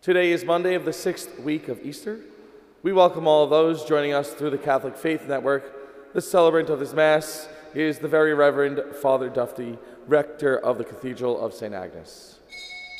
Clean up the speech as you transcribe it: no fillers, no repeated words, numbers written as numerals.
Today is Monday of the 6th week of Easter. We welcome all of those joining us through the Catholic Faith Network. The celebrant of this Mass is the Very Reverend Father Dufty, Rector of the Cathedral of St. Agnes.